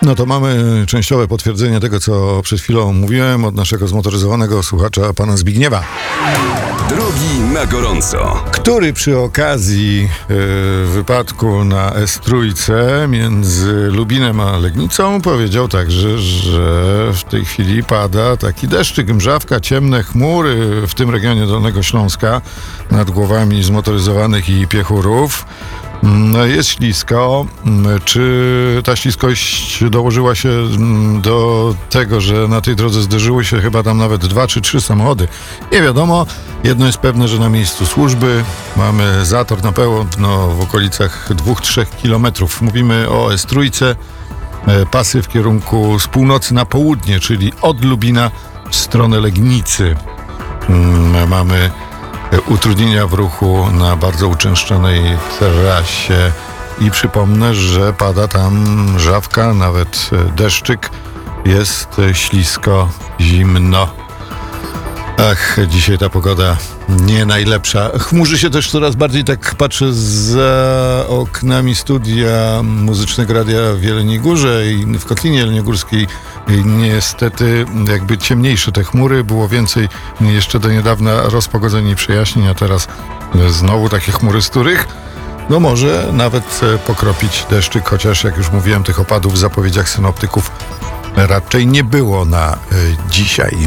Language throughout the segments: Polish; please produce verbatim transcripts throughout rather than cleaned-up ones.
No to mamy częściowe potwierdzenie tego, co przed chwilą mówiłem od naszego zmotoryzowanego słuchacza, pana Zbigniewa. Drogi na gorąco. Który przy okazji y, wypadku na S trzy między Lubinem a Legnicą powiedział także, że w tej chwili pada taki deszczyk, mrzawka, ciemne chmury w tym regionie Dolnego Śląska nad głowami zmotoryzowanych i piechurów. No jest ślisko. Czy ta śliskość dołożyła się do tego, że na tej drodze zderzyły się chyba tam nawet dwa czy trzy samochody? Nie wiadomo. Jedno jest pewne, że na miejscu służby mamy zator na pewno w okolicach dwóch do trzech kilometrów. Mówimy o S trzy. Pasy w kierunku z północy na południe, czyli od Lubina w stronę Legnicy. Mamy utrudnienia w ruchu na bardzo uczęszczanej trasie i przypomnę, że pada tam mrzawka, nawet deszczyk, jest ślisko, zimno. Ach, dzisiaj ta pogoda nie najlepsza. Chmurzy się też coraz bardziej, tak patrzę za oknami studia Muzycznego Radia w Jeleniej Górze i w Kotlinie Jeleniogórskiej. Niestety jakby ciemniejsze te chmury, było więcej jeszcze do niedawna rozpogodzeń i przejaśnień, a teraz znowu takie chmury, z których no może nawet pokropić deszczyk, chociaż jak już mówiłem, tych opadów w zapowiedziach synoptyków raczej nie było na y, dzisiaj.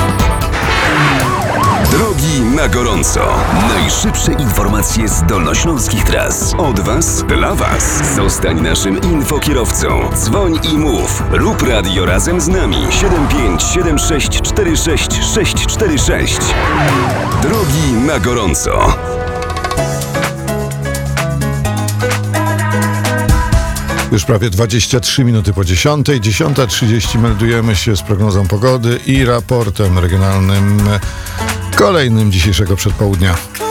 Drogi na gorąco. Najszybsze informacje z dolnośląskich tras. Od Was, dla Was. Zostań naszym infokierowcą. Dzwoń i mów. Rób radio razem z nami. siedem pięć siedem sześć cztery sześć sześć cztery sześć. Drogi na gorąco. Już prawie dwadzieścia trzy minuty po dziesiątej. dziesiąta trzydzieści meldujemy się z prognozą pogody i raportem regionalnym kolejnym dzisiejszego przedpołudnia.